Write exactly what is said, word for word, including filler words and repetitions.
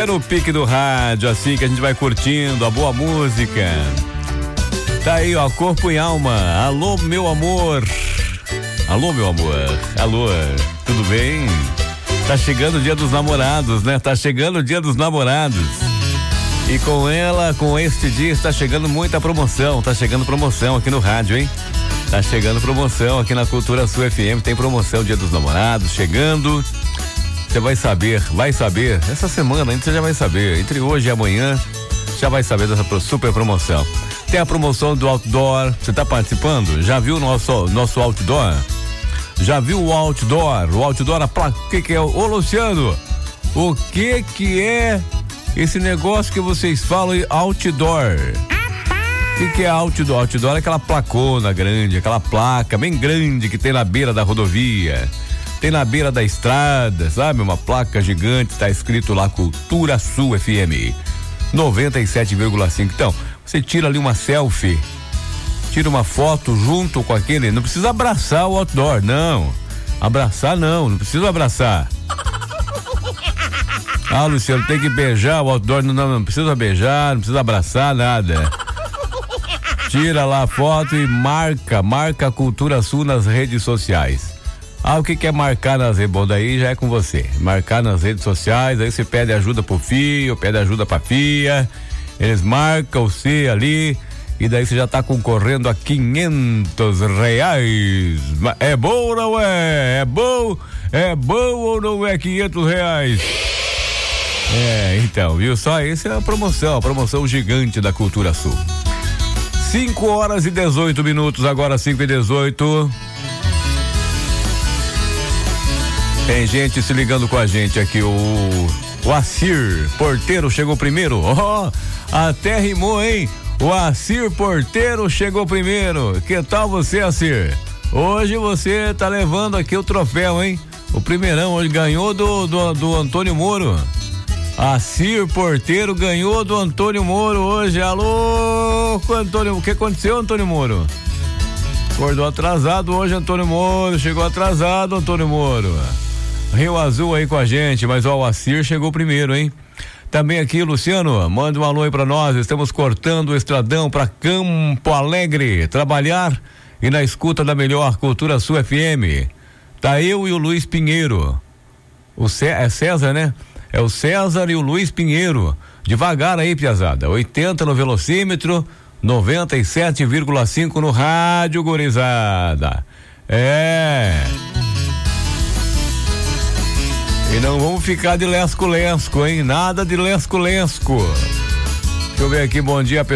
É no pique do rádio, assim que a gente vai curtindo a boa música. Tá aí, ó, corpo e alma. Alô, meu amor. Alô, meu amor. Alô, tudo bem? Tá chegando o dia dos namorados, né? Tá chegando o dia dos namorados. E com ela, com este dia, está chegando muita promoção. Tá chegando promoção aqui no rádio, hein? Tá chegando promoção aqui na Cultura Sul F M. Tem promoção Dia dos Namorados chegando. Você vai saber, vai saber. Essa semana ainda você já vai saber. Entre hoje e amanhã, já vai saber dessa super promoção. Tem a promoção do outdoor. Você tá participando? Já viu o nosso, nosso outdoor? Já viu o outdoor? O outdoor, a placa. O que que é? Ô, Luciano, o que que é esse negócio que vocês falam outdoor? O que que é outdoor? Outdoor é aquela placona grande, aquela placa bem grande que tem na beira da rodovia, tem na beira da estrada, sabe? Uma placa gigante, tá escrito lá Cultura Sul F M noventa e sete vírgula cinco. Então, você tira ali uma selfie, tira uma foto junto com aquele, não precisa abraçar o outdoor, não. Abraçar não, não precisa abraçar. Ah, Luciano, tem que beijar o outdoor, não, não, não precisa beijar, não precisa abraçar, nada. Tira lá a foto e marca, marca a Cultura Sul nas redes sociais. Ah, o que que é marcar nas redes? Bom, daí já é com você. Marcar nas redes sociais, aí você pede ajuda pro filho, pede ajuda pra filha, eles marcam você ali e daí você já tá concorrendo a quinhentos reais. É bom ou não é? É bom? É bom ou não é quinhentos reais? É, então, viu? Só essa é a promoção, a promoção gigante da Cultura Sul. cinco horas e dezoito minutos, agora cinco e dezoito. Tem gente se ligando com a gente aqui, o, o Acir Porteiro chegou primeiro. Ó, oh, até rimou, hein? O Acir Porteiro chegou primeiro. Que tal você, Acir? Hoje você tá levando aqui o troféu, hein? O primeirão hoje ganhou do, do, do Antônio Moro. Acir Porteiro ganhou do Antônio Moro hoje. Alô, Antônio, o que aconteceu, Antônio Moro? Acordou atrasado hoje, Antônio Moro. Chegou atrasado, Antônio Moro. Rio Azul aí com a gente, mas ó, o Acir chegou primeiro, hein? Também aqui, Luciano, manda um alô aí pra nós. Estamos cortando o estradão pra Campo Alegre, trabalhar e na escuta da melhor Cultura Sul F M. Tá eu e o Luiz Pinheiro. O Cé, é César, né? É o César e o Luiz Pinheiro. Devagar aí, piazada. oitenta no velocímetro, noventa e sete vírgula cinco no rádio, gurizada. É. E não vamos ficar de lesco-lesco, hein? Nada de lesco-lesco. Deixa eu ver aqui, bom dia, pessoal.